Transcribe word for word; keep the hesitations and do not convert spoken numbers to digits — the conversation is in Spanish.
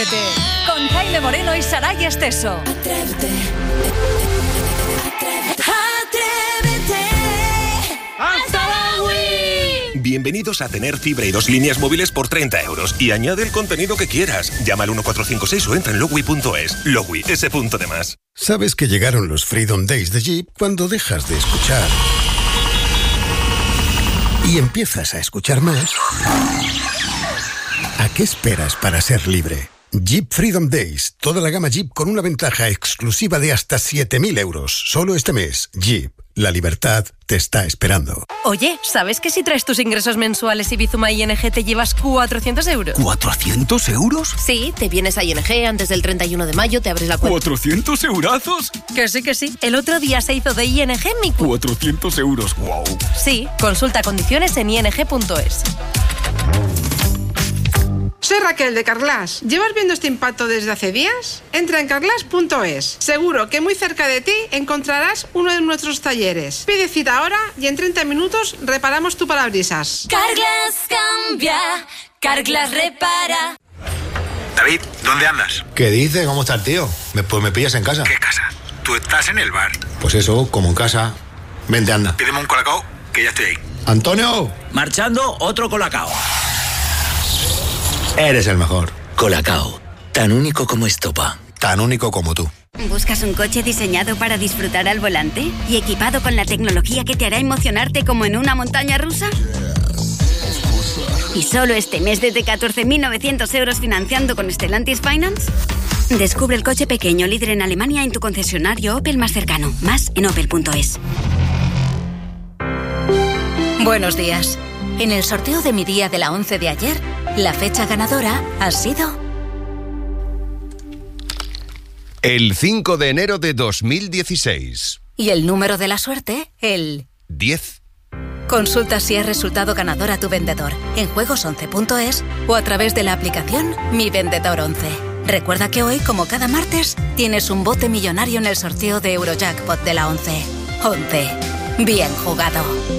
Con Jaime Moreno y Saray Esteso. Atrévete. Atrévete. ¡Hasta la Wii! Bienvenidos a tener fibra y dos líneas móviles por treinta euros. Y añade el contenido que quieras. Llama al uno cuatro cinco seis o entra en lowi punto es. Lowi, ese punto de más. Sabes que llegaron los Freedom Days de Jeep cuando dejas de escuchar y empiezas a escuchar más. ¿A qué esperas para ser libre? Jeep Freedom Days. Toda la gama Jeep con una ventaja exclusiva de hasta siete mil euros. Solo este mes. Jeep. La libertad te está esperando. Oye, ¿sabes que si traes tus ingresos mensuales y Bizuma I N G te llevas cuatrocientos euros? ¿cuatrocientos euros? Sí, te vienes a I N G antes del treinta y uno de mayo, te abres la cuenta. ¿cuatrocientos eurazos? Que sí, que sí. El otro día se hizo de I N G mi cu... cuatrocientos euros, wow. Sí, consulta condiciones en i n g punto es. Soy Raquel de Carglass. ¿Llevas viendo este impacto desde hace días? Entra en carglass punto es. Seguro que muy cerca de ti encontrarás uno de nuestros talleres. Pide cita ahora y en treinta minutos reparamos tu parabrisas. Carglass cambia, Carglass repara. David, ¿dónde andas? ¿Qué dice? ¿Cómo está el tío? Me, pues me pillas en casa. ¿Qué casa? Tú estás en el bar. Pues eso, como en casa. Vente, anda. Pídeme un colacao, que ya estoy ahí. ¡Antonio! Marchando, otro colacao. Eres el mejor. Colacao, tan único como estopa. Tan único como tú. ¿Buscas un coche diseñado para disfrutar al volante y equipado con la tecnología que te hará emocionarte como en una montaña rusa? ¿Y solo este mes desde catorce mil novecientos euros financiando con Stellantis Finance? Descubre el coche pequeño líder en Alemania en tu concesionario Opel más cercano. Más en opel punto es. Buenos días. En el sorteo de mi día de la once de ayer, la fecha ganadora ha sido... El cinco de enero de dos mil dieciséis. Y el número de la suerte, el... diez. Consulta si es resultado ganador a tu vendedor en juegos once punto es o a través de la aplicación Mi Vendedor once. Recuerda que hoy, como cada martes, tienes un bote millonario en el sorteo de Eurojackpot de la once. once. Bien jugado.